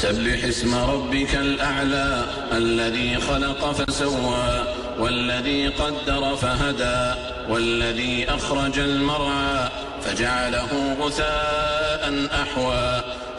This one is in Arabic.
سبح اسم ربك الأعلى الذي خلق فسوى والذي قدر فهدى والذي أخرج المرعى فجعله غثاء أحوى